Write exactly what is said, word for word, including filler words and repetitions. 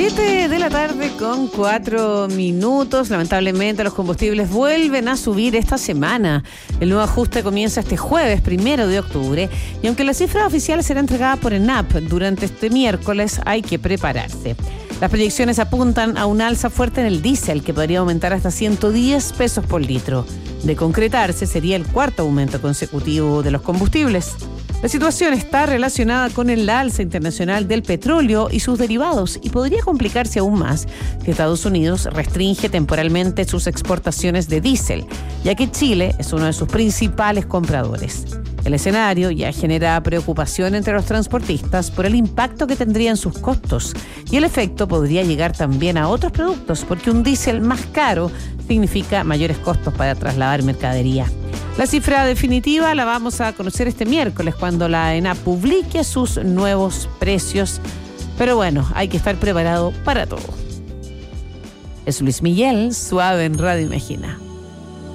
siete de la tarde con cuatro minutos. Lamentablemente los combustibles vuelven a subir esta semana. El nuevo ajuste comienza este jueves, primero de octubre. Y aunque la cifra oficial será entregada por ENAP durante este miércoles, hay que prepararse. Las proyecciones apuntan a un alza fuerte en el diésel, que podría aumentar hasta ciento diez pesos por litro. De concretarse, sería el cuarto aumento consecutivo de los combustibles. La situación está relacionada con el alza internacional del petróleo y sus derivados y podría complicarse aún más si Estados Unidos restringe temporalmente sus exportaciones de diésel, ya que Chile es uno de sus principales compradores. El escenario ya genera preocupación entre los transportistas por el impacto que tendría en sus costos, y el efecto podría llegar también a otros productos, porque un diésel más caro significa mayores costos para trasladar mercadería. La cifra definitiva la vamos a conocer este miércoles cuando la ENAP publique sus nuevos precios. Pero bueno, hay que estar preparado para todo. Es Luis Miguel, Suave en Radio Imagina.